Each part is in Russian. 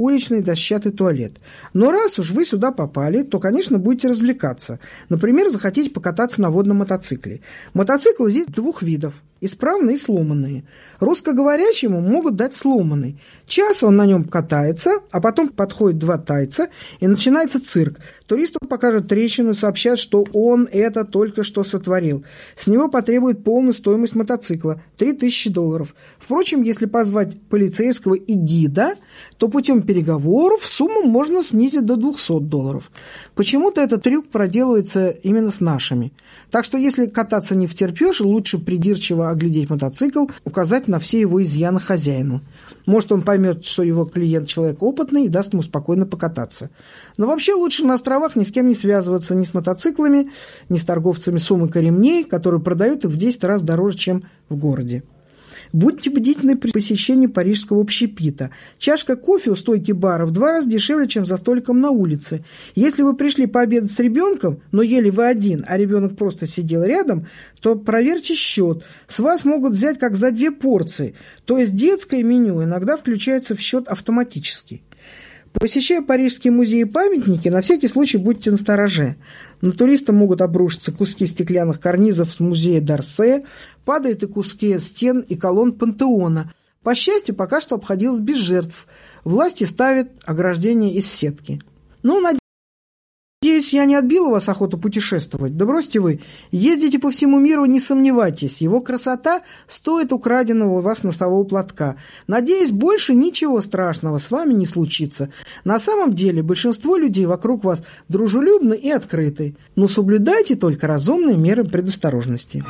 уличный дощатый туалет. Но раз уж вы сюда попали, то, конечно, будете развлекаться. Например, захотите покататься на водном мотоцикле. Мотоциклы здесь двух видов – исправные и сломанные. Русскоговорящему могут дать сломанный. Час он на нем катается, а потом подходят два тайца, и начинается цирк. Туристу покажут трещину и сообщат, что он это только что сотворил. С него потребуют полную стоимость мотоцикла – $3000. Впрочем, если позвать полицейского и гида, то путем переговоров сумму можно снизить до $200. Почему-то этот трюк проделывается именно с нашими. Так что если кататься не втерпешь, лучше придирчиво оглядеть мотоцикл, указать на все его изъяны хозяину. Может, он поймет, что его клиент человек опытный и даст ему спокойно покататься. Но вообще лучше на островах ни с кем не связываться, ни с мотоциклами, ни с торговцами сумок и ремней, которые продают их в 10 раз дороже, чем в городе. Будьте бдительны при посещении парижского общепита. Чашка кофе у стойки бара в 2 раза дешевле, чем за столиком на улице. Если вы пришли пообедать с ребенком, но ели вы один, а ребенок просто сидел рядом, то проверьте счет. С вас могут взять как за 2 порции. То есть детское меню иногда включается в счет автоматически. Посещая парижские музеи и памятники, на всякий случай будьте настороже. На туриста могут обрушиться куски стеклянных карнизов с музея Д'Орсе, падают и куски стен и колонн Пантеона. По счастью, пока что обходилось без жертв. Власти ставят ограждение из сетки. Надеюсь, я не отбила у вас охоту путешествовать. Да бросьте вы, ездите по всему миру, не сомневайтесь. Его красота стоит украденного у вас носового платка. Надеюсь, больше ничего страшного с вами не случится. На самом деле, большинство людей вокруг вас дружелюбны и открыты. Но соблюдайте только разумные меры предосторожности.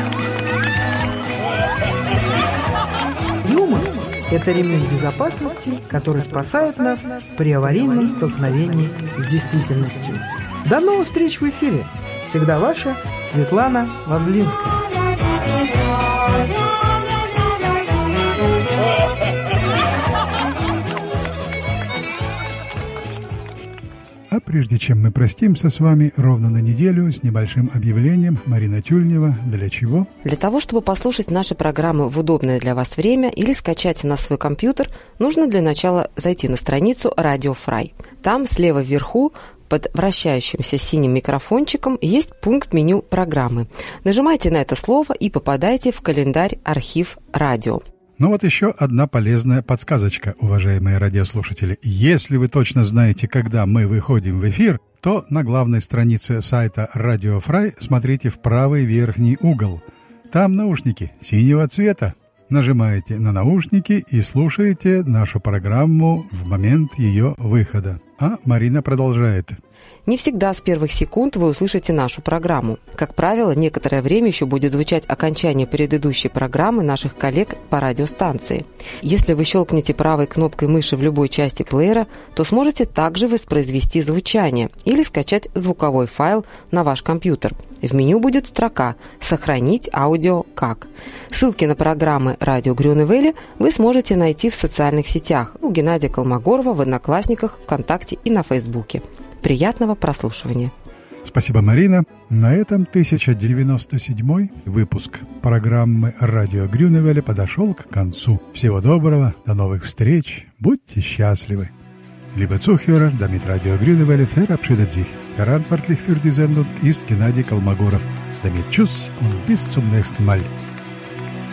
Юмор – это ремень безопасности, который спасает нас при аварийном столкновении с действительностью. До новых встреч в эфире. Всегда ваша Светлана Возлинская. А прежде чем мы простимся с вами ровно на неделю с небольшим объявлением, Марина Тюльнева, для чего? Для того, чтобы послушать наши программы в удобное для вас время или скачать на свой компьютер, нужно для начала зайти на страницу Radio Fry. Там слева вверху под вращающимся синим микрофончиком есть пункт меню программы. Нажимайте на это слово и попадаете в календарь «Архив радио». Ну вот еще одна полезная подсказочка, уважаемые радиослушатели. Если вы точно знаете, когда мы выходим в эфир, то на главной странице сайта Radio Fry смотрите в правый верхний угол. Там наушники синего цвета. Нажимаете на наушники и слушаете нашу программу в момент ее выхода. А Марина продолжает. Не всегда с первых секунд вы услышите нашу программу. Как правило, некоторое время еще будет звучать окончание предыдущей программы наших коллег по радиостанции. Если вы щелкнете правой кнопкой мыши в любой части плеера, то сможете также воспроизвести звучание или скачать звуковой файл на ваш компьютер. В меню будет строка «Сохранить аудио как». Ссылки на программы «Радио Грюневелле» вы сможете найти в социальных сетях у Геннадия Колмогорова в Одноклассниках, ВКонтакте и на Фейсбуке. Приятного прослушивания. Спасибо, Марина. На этом 1097 выпуск программы «Радио Грюневелле» подошел к концу. Всего доброго, до новых встреч, будьте счастливы. Liebe Zuhörer, damit Radio Grünewelle verabschiedet sich. Verantwortlich für die Sendung ist Gennady Kolmogorov. Damit tschüss und bis zum nächsten Mal.